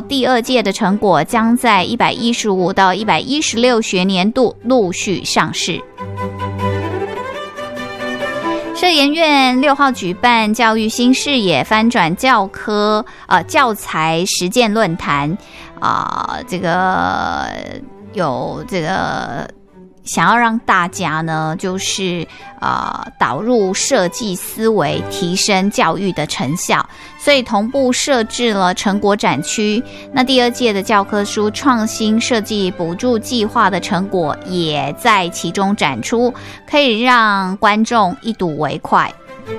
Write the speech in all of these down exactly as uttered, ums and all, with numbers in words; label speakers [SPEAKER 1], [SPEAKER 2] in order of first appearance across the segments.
[SPEAKER 1] 第二届的成果将在一百一十五到一百一十六学年度陆续上市。社研院六号举办教育新视野翻转教科呃教材实践论坛啊、呃，这个有这个想要让大家呢，就是呃导入设计思维，提升教育的成效，所以同步设置了成果展区。那第二届的教科书创新设计补助计划的成果也在其中展出，可以让观众一睹为快。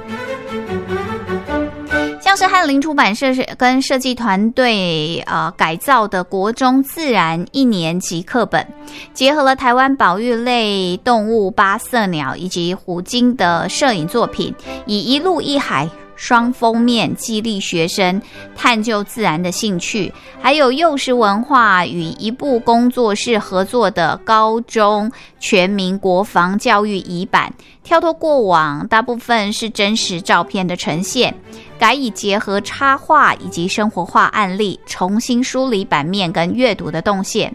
[SPEAKER 1] 像是翰林出版社跟设计团队呃改造的国中自然一年级课本，结合了台湾保育类动物八色鸟以及虎鲸的摄影作品，以一路一海双封面激励学生探究自然的兴趣，还有幼师文化与一部工作室合作的高中全民国防教育乙版，跳脱过往大部分是真实照片的呈现，改以结合插画以及生活化案例，重新梳理版面跟阅读的动线。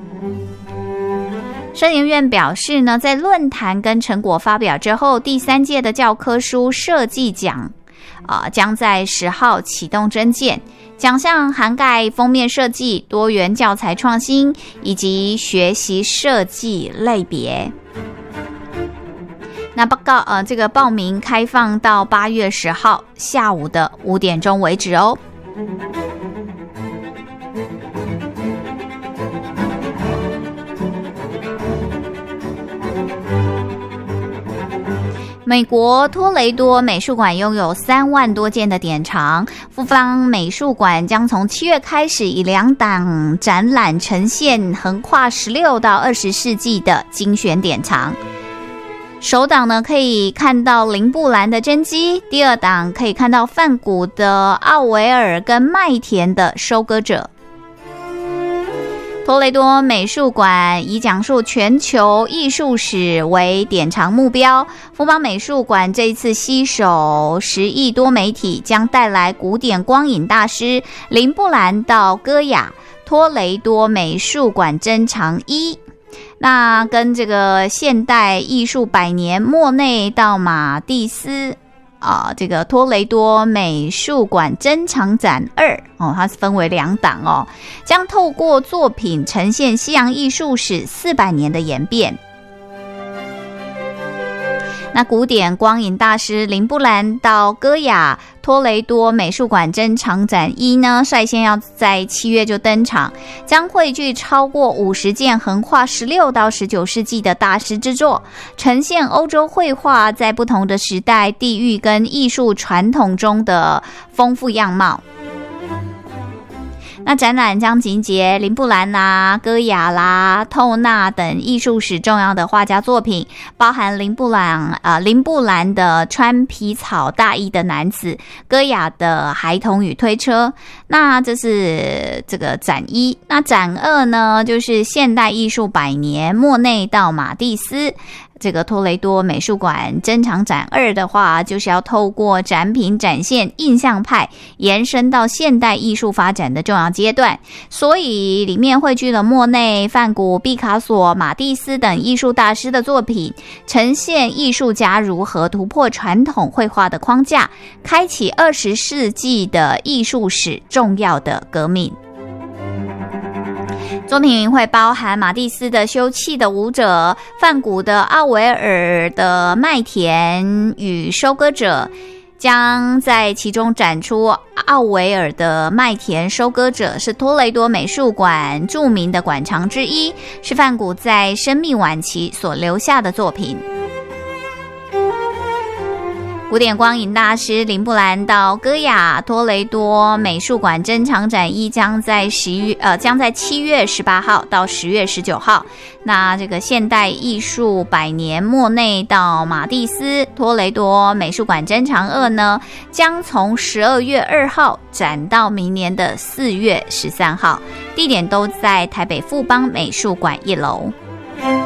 [SPEAKER 1] 社研院表示呢，在论坛跟成果发表之后，第三届的教科书设计奖啊、呃，将在十号启动征件，奖项涵盖封面设计、多元教材创新以及学习设计类别。那报告呃，这个报名开放到八月十号下午的五点钟为止哦。美国托雷多美术馆拥有三万多件的典藏，富邦美术馆将从七月开始以两档展览呈现横跨十六到二十世纪的精选典藏。首档呢可以看到林布兰的真迹，第二档可以看到梵谷的奥维尔跟麦田的收割者。托雷多美术馆以讲述全球艺术史为典藏目标，富邦美术馆这一次携手十亿多媒体，将带来古典光影大师林布兰到歌雅托雷多美术馆珍藏一。那跟这个现代艺术百年莫内到马蒂斯啊，这个托雷多美术馆珍藏展二哦，它是分为两档哦，将透过作品呈现西洋艺术史四百年的演变。那古典光影大师林布兰到歌雅托雷多美术馆珍藏展一呢，率先要在七月就登场，将汇聚超过五十件横跨十六到十九世纪的大师之作，呈现欧洲绘画在不同的时代、地域跟艺术传统中的丰富样貌。那展览将集结林布兰啦、歌雅啦、透纳等艺术史重要的画家作品，包含林布兰呃林布兰的穿皮草大衣的男子，歌雅的孩童与推车。那这是这个展一。那展二呢，就是现代艺术百年莫内到马蒂斯。这个托雷多美术馆珍藏展二的话，就是要透过展品展现印象派延伸到现代艺术发展的重要阶段，所以里面汇聚了莫内、梵谷、毕卡索、马蒂斯等艺术大师的作品，呈现艺术家如何突破传统绘画的框架，开启二十世纪的艺术史重要的革命。作品会包含马蒂斯的休憩的舞者、梵谷的奥维尔的麦田与收割者，将在其中展出奥维尔的麦田收割者是托雷多美术馆著名的馆藏之一，是梵谷在生命晚期所留下的作品。古典光影大师林布兰到歌雅托雷多美术馆珍藏展一将在十月呃将在七月十八号到十月十九号。那这个现代艺术百年莫内到马蒂斯托雷多美术馆珍藏二呢，将从十二月二号展到明年的四月十三号，地点都在台北富邦美术馆一楼。